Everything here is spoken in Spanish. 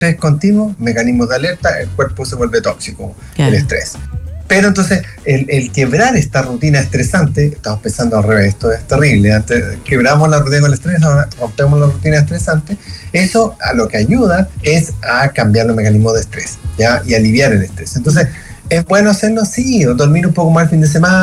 estrés continuo, mecanismos de alerta, el cuerpo se vuelve tóxico, Claro. el estrés. Pero entonces, el quebrar esta rutina estresante, estamos pensando al revés, esto es terrible, antes quebramos la rutina con el estrés, ahora rompemos la rutina estresante, eso a lo que ayuda es a cambiar los mecanismos de estrés, ¿ya? Y aliviar el estrés. Entonces, ¿es bueno hacerlo? Sí, o dormir un poco más el fin de semana,